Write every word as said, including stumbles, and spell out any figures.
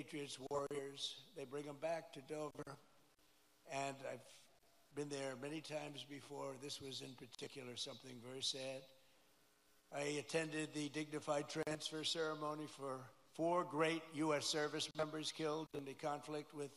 Patriots, Warriors. They bring them back to Dover. And I've been there many times before. This was in particular something very sad. I attended the dignified transfer ceremony for four great U S service members killed in the conflict with